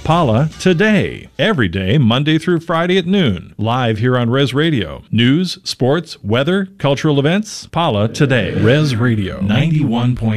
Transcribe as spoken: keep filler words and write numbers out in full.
Paula Today. Every day, Monday through Friday at noon. Live here on Res Radio. News, sports, weather, cultural events. Paula Today. Res Radio ninety-one point